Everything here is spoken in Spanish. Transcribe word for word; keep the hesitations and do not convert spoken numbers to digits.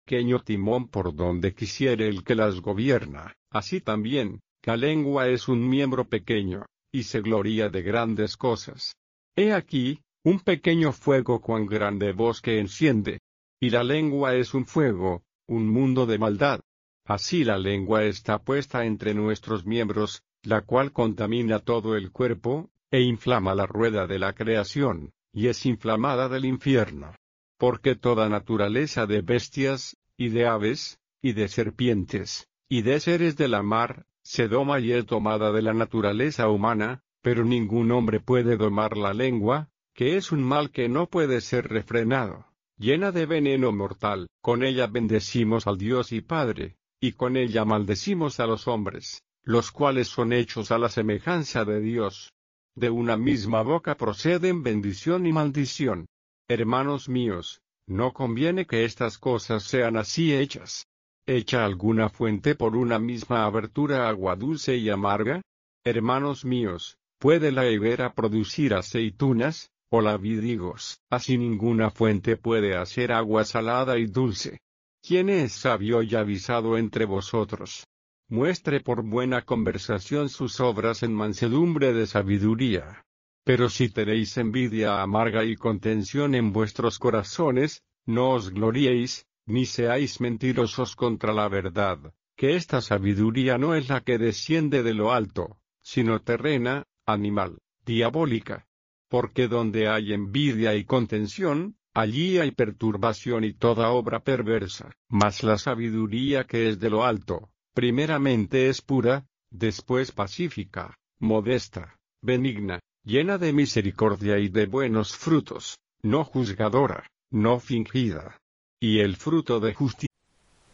pequeño timón por donde quisiere el que las gobierna, así también, la lengua es un miembro pequeño, y se gloria de grandes cosas. He aquí, un pequeño fuego cuán grande bosque enciende. Y la lengua es un fuego, un mundo de maldad. Así la lengua está puesta entre nuestros miembros, la cual contamina todo el cuerpo, e inflama la rueda de la creación, y es inflamada del infierno. Porque toda naturaleza de bestias, y de aves, y de serpientes, y de seres de la mar, se doma y es domada de la naturaleza humana, pero ningún hombre puede domar la lengua, que es un mal que no puede ser refrenado, llena de veneno mortal. Con ella bendecimos al Dios y Padre, y con ella maldecimos a los hombres, los cuales son hechos a la semejanza de Dios. De una misma boca proceden bendición y maldición. Hermanos míos, no conviene que estas cosas sean así hechas. ¿Echa alguna fuente por una misma abertura agua dulce y amarga? Hermanos míos, ¿puede la higuera producir aceitunas, o la vid higos? Así ninguna fuente puede hacer agua salada y dulce. ¿Quién es sabio y avisado entre vosotros? Muestre por buena conversación sus obras en mansedumbre de sabiduría. Pero si tenéis envidia amarga y contención en vuestros corazones, no os gloriéis, ni seáis mentirosos contra la verdad, que esta sabiduría no es la que desciende de lo alto, sino terrena, animal, diabólica. Porque donde hay envidia y contención, allí hay perturbación y toda obra perversa. Mas la sabiduría que es de lo alto, primeramente es pura, después pacífica, modesta, benigna, llena de misericordia y de buenos frutos, no juzgadora, no fingida. Y el fruto de justicia